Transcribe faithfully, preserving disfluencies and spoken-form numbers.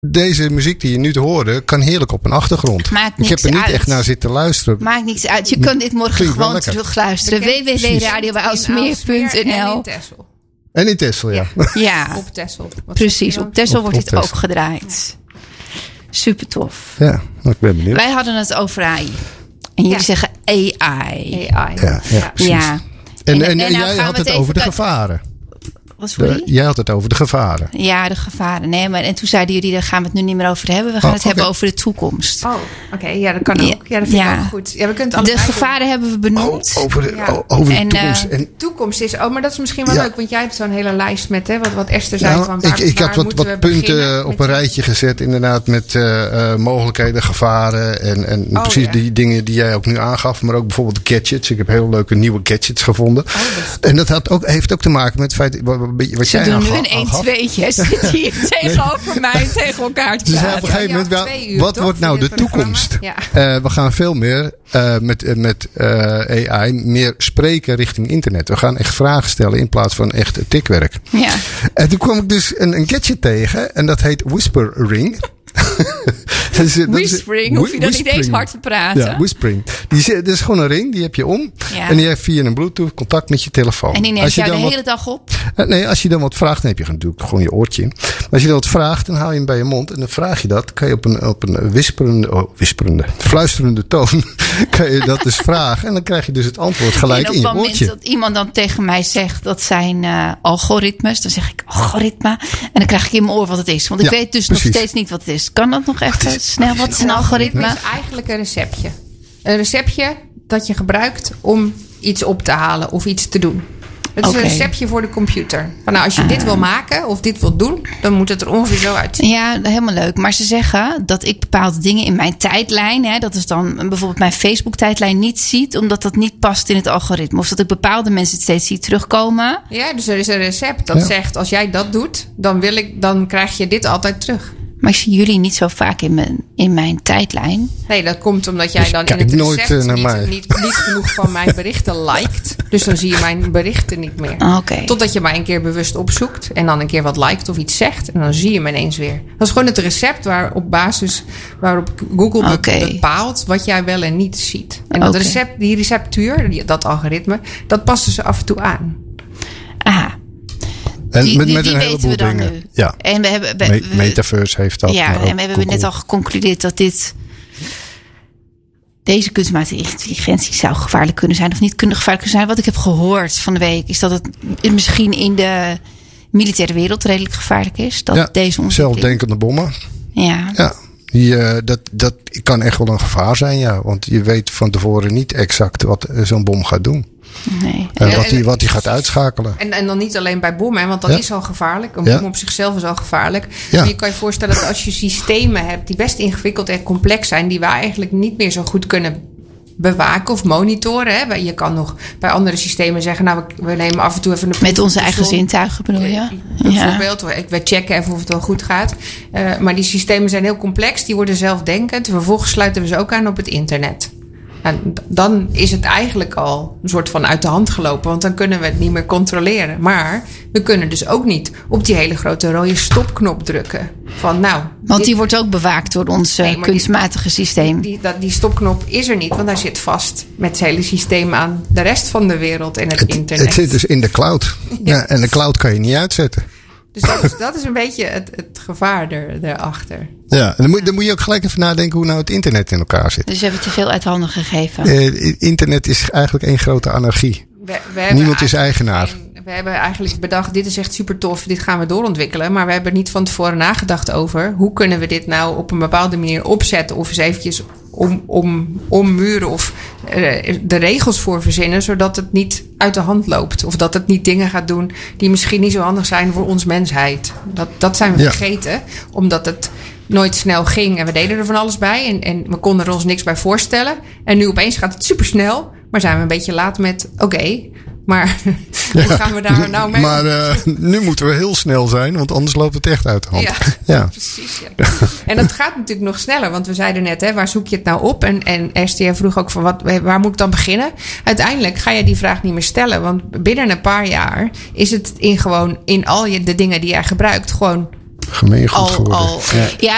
deze muziek die je nu te horen kan heerlijk op een achtergrond. Maakt ik heb er niet uit. echt naar zitten luisteren. Maakt niks uit. Je kan dit morgen Klinkt wel gewoon lekker. terugluisteren. w w w punt radio aalsmeer punt n En l in Texel. En in Texel, ja. Ja. Ja, Op Texel. Wat precies. zeg je Op dan? Texel Op- wordt op dit ook Texel. gedraaid. Super tof. Ja, nou, ik ben benieuwd. Wij hadden het over A I. En jullie Ja. zeggen A I. A I. Ja, ja, precies. Ja. En, en, En- en, en nou jij gaan had we het het over de even- gevaren. Wat sorry? De, jij had het over de gevaren. Ja, de gevaren. Nee, maar en toen zeiden jullie, daar gaan we het nu niet meer over hebben. We gaan Oh, het hebben oké. over de toekomst. Oh, oké. Ja, dat kan ook. Ja, dat vind Ja. ik ook goed. Ja, we kunnen het De allebei doen. gevaren hebben we benoemd. Oh, over de, Ja. o- over de En, toekomst. eh, En, De toekomst is... Oh, maar dat is misschien wel Ja. leuk. Want jij hebt zo'n hele lijst met... Hè, wat, wat Esther zei. nou, van waar, ik, ik waar had wat, moeten wat we punten beginnen op met een die- rijtje gezet. Inderdaad met uh, uh, mogelijkheden, gevaren. En, en Oh, precies ja. die dingen die jij ook nu aangaf. Maar ook bijvoorbeeld gadgets. Ik heb heel leuke nieuwe gadgets gevonden. Oh, dat is- En dat had ook, heeft ook te maken met het feit... Wat, wat Ze jij doen nu aangaf- een één aangaf. tweetje. Zit hier tegenover mij tegen elkaar te Ze zei op praten. een gegeven moment, Ja, wel, twee uur, wat toch, wordt nou voor de dit programma? toekomst? Ja. Uh, we gaan veel meer uh, met, uh, met uh, A I meer spreken richting internet. We gaan echt vragen stellen in plaats van echt tikwerk. Ja. En toen kwam ik dus een, een gadget tegen en dat heet Whisper Ring. Dat is- dat is- Whispering, hoef je dan niet eens Whispering. hard te praten. Ja, whispering. Die is, dat is gewoon een ring, die heb je om. Ja. En die heeft via een Bluetooth contact met je telefoon. En die neemt Als je jou de dan hele dag op. wat, nee, als je dan wat vraagt, dan heb je natuurlijk gewoon je oortje in. Maar als je dan wat vraagt, dan haal je hem bij je mond. En dan vraag je dat, kan je op een, op een whisperende, oh, whisperende, fluisterende toon, kan je dat dus vragen. En dan krijg je dus het antwoord gelijk en in op je het moment oortje. dat iemand dan tegen mij zegt dat zijn uh, algoritmes, dan zeg ik algoritme. En dan krijg ik in mijn oor wat het is. Want ik Ja, weet dus precies. nog steeds niet wat het is. Kan dat nog even snel? Wat is een algoritme? Het is eigenlijk een receptje. Een receptje dat je gebruikt om iets op te halen of iets te doen. Het is Oké. een receptje voor de computer. Van, nou, als je Ah. dit wil maken of dit wil doen, dan moet het er ongeveer zo uitzien. Ja, helemaal leuk. Maar ze zeggen dat ik bepaalde dingen in mijn tijdlijn, hè, dat is dan bijvoorbeeld mijn Facebook-tijdlijn, niet ziet, omdat dat niet past in het algoritme. Of dat ik bepaalde mensen het steeds zie terugkomen. Ja, dus er is een recept dat Ja. zegt, als jij dat doet, dan, wil ik, dan krijg je dit altijd terug. Maar ik zie jullie niet zo vaak in mijn, in mijn tijdlijn. Nee, dat komt omdat jij Dus dan in kijk het nooit, recept eh, naar niet, mij. niet, niet genoeg van mijn berichten liked. Dus dan zie je mijn berichten niet meer. Ah, Oké. Totdat je mij een keer bewust opzoekt en dan een keer wat liked of iets zegt. En dan zie je me ineens weer. Dat is gewoon het recept waar op basis waarop Google be- Oké. bepaalt wat jij wel en niet ziet. En dat Oké. recept, die receptuur, die- dat algoritme, dat passen ze af en toe aan. Aha. En Die, met, die, met die een weten heleboel we dan dingen. nu. Ja. En we hebben, we, Me- we- Metaverse heeft dat. ja, maar ook en we hebben Google. net al geconcludeerd dat dit deze kunstmatige intelligentie zou gevaarlijk kunnen zijn of niet kunnen gevaarlijk kunnen zijn. Wat ik heb gehoord van de week is dat het misschien in de militaire wereld redelijk gevaarlijk is. Dat Ja, deze ontwikkeling. zelfdenkende bommen. Ja. Ja, die, uh, dat, dat kan echt wel een gevaar zijn, ja. Want je weet van tevoren niet exact wat uh, zo'n bom gaat doen. Nee. En Ja, wat en- die, wat die gaat uitschakelen. En, en dan niet alleen bij bommen, hè, want dat Ja. is al gevaarlijk. Een Ja. bom op zichzelf is al gevaarlijk. Ja. Maar je kan je voorstellen dat als je systemen hebt die best ingewikkeld en complex zijn, die we eigenlijk niet meer zo goed kunnen bewaken of monitoren. Hè. Je kan nog bij andere systemen zeggen, nou, we, we nemen af en toe even een Met onze eigen zon. zintuigen bedoel je? Ja. Bijvoorbeeld, we checken even of het wel goed gaat. Uh, maar die systemen zijn heel complex, die worden zelfdenkend. Vervolgens sluiten we ze ook aan op het internet. En dan is het eigenlijk al een soort van uit de hand gelopen. Want dan kunnen we het niet meer controleren. Maar we kunnen dus ook niet op die hele grote rode stopknop drukken. Van nou... Want dit- die wordt ook bewaakt door ons uh, Nee, maar kunstmatige systeem. Die, dat, die stopknop is er niet. Want hij zit vast met het hele systeem aan de rest van de wereld en het, Het, internet. het zit dus in de cloud. Ja, en de cloud kan je niet uitzetten. Dus dat is, dat is een beetje het, het gevaar er, erachter. Ja, en dan moet, dan moet je ook gelijk even nadenken hoe nou het internet in elkaar zit. Dus we hebben te veel uit handen gegeven. Uh, internet is eigenlijk één grote anarchie. We, we hebben Niemand is eigenlijk eigenaar. geen- we hebben eigenlijk bedacht, dit is echt super tof, dit gaan we doorontwikkelen. Maar we hebben niet van tevoren nagedacht over hoe kunnen we dit nou op een bepaalde manier opzetten. Of eens eventjes om, om, ommuren of uh, de regels voor verzinnen. Zodat het niet uit de hand loopt. Of dat het niet dingen gaat doen die misschien niet zo handig zijn voor ons mensheid. Dat, dat zijn we Ja. vergeten. Omdat het nooit snel ging en we deden er van alles bij. En, en we konden er ons niks bij voorstellen. En nu opeens gaat het super snel. Maar zijn we een beetje laat met oké. Okay, maar hoe gaan we daar nou mee? Maar uh, nu moeten we heel snel zijn, want anders loopt het echt uit de hand. Ja, Ja. precies. Ja. En dat gaat natuurlijk nog sneller. Want we zeiden net, hè, waar zoek je het nou op? En, en Esther vroeg ook van, wat, waar moet ik dan beginnen? Uiteindelijk ga je die vraag niet meer stellen. Want binnen een paar jaar is het in gewoon in al je, de dingen die jij gebruikt gewoon Gemeengoed al, geworden. al Ja. Ja,